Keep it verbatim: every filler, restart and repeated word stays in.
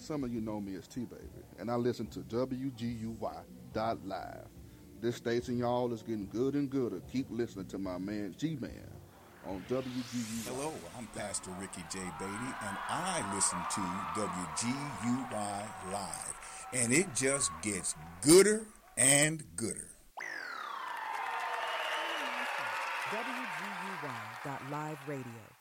some of you know me as T-Baby, and I listen to W G U Y dot live. This station, y'all, is getting good and gooder. Keep listening to my man G-Man on W G U Y. Hello, I'm Pastor Ricky J. Beatty, and I listen to W G U Y Live, and it just gets gooder and gooder. W G U Y dot live radio.